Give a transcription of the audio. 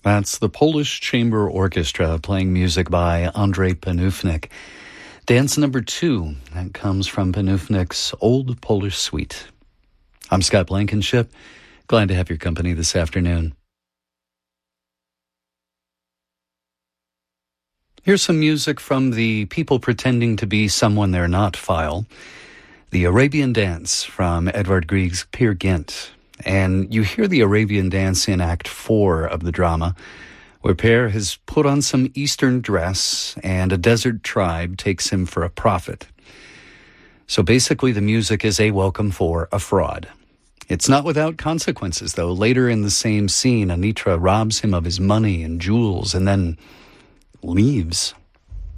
That's the Polish Chamber Orchestra playing music by Andrzej Panufnik. Dance number 2, that comes from Panufnik's Old Polish Suite. I'm Scott Blankenship. Glad to have your company this afternoon. Here's some music from the People Pretending to Be Someone They're Not file. The Arabian Dance from Edvard Grieg's Peer Gynt. And you hear the Arabian Dance in Act 4 of the drama, where Peer has put on some Eastern dress and a desert tribe takes him for a prophet. So basically the music is a welcome for a fraud. It's not without consequences, though. Later in the same scene, Anitra robs him of his money and jewels and then leaves.